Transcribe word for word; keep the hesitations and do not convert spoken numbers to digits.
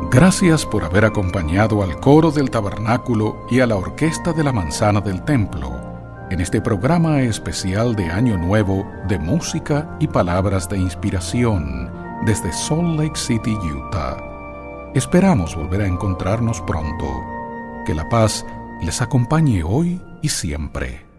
Gracias por haber acompañado al coro del tabernáculo y a la orquesta de la manzana del templo en este programa especial de Año Nuevo de música y palabras de inspiración desde Salt Lake City, Utah. Esperamos volver a encontrarnos pronto. Que la paz les acompañe hoy y siempre.